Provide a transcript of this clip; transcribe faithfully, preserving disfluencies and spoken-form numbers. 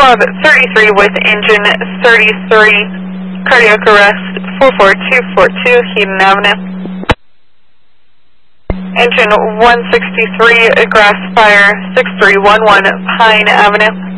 Bob thirty-three with engine thirty-three, cardiac arrest four four two four two, Heaton Avenue. Engine one sixty-three, grass fire six three one one, Pine Avenue.